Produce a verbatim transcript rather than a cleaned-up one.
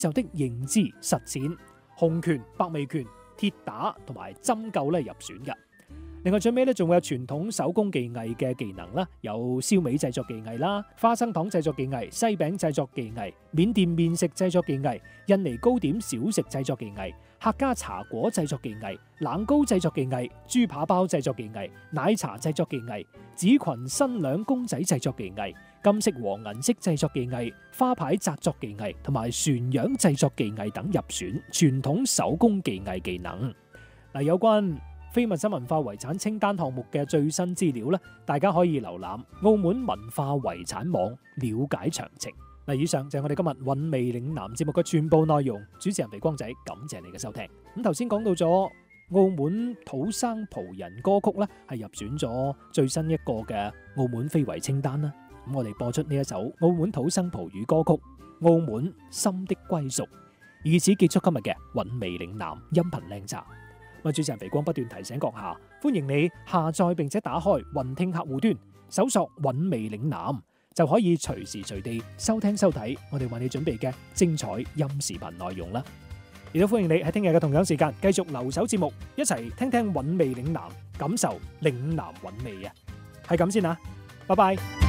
就的認知實踐、洪拳、百味拳、鐵打同埋針灸咧入選嘅。另外最尾咧仲會有傳統手工技藝嘅技能啦，有燒味製作技藝啦、花生糖製作技藝、西餅製作技藝、緬甸麵食製作技藝、印尼糕點小食製作技藝、客家茶果製作技藝、冷糕製作技藝、豬扒包製作技藝、奶茶製作技藝、紙裙新娘公仔製作技藝、金色和銀色製作技藝、花牌紮作技藝同埋船樣製作技藝等入選傳統手工技藝技能。嗱，有關非物質文化遺產清單項目嘅最新資料咧，大家可以瀏覽澳門文化遺產網了解詳情。嗱，以上就係我哋今日韻味嶺南節目嘅全部內容。主持人肥光仔，感謝你嘅收聽。咁頭先講到咗澳門土生葡人歌曲咧，係入選咗最新一個嘅澳門非遺清單啦。咁我哋播出呢一首澳門土生葡語歌曲《澳門心的歸屬》，以此結束今日嘅韻味嶺南音頻靚集。咁主持人肥光不斷提醒閣下，歡迎你下載並且打開雲聽客戶端，搜索韻味嶺南，就可以隨時隨地收聽收睇我哋為你準備嘅精彩音視頻內容啦。亦都歡迎你喺聽日嘅同樣時間繼續留守節目，一齊聽聽韻味嶺南，感受嶺南韻味啊！係咁先啦，拜拜。